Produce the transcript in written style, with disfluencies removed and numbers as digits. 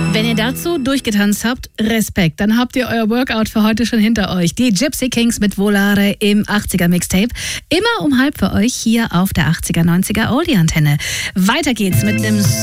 Wenn ihr dazu durchgetanzt habt, Respekt. Dann habt ihr euer Workout für heute schon hinter euch. Die Gypsy Kings mit Volare im 80er Mixtape. Immer um halb für euch hier auf der 80er, 90er Oldie-Antenne. Weiter geht's mit einem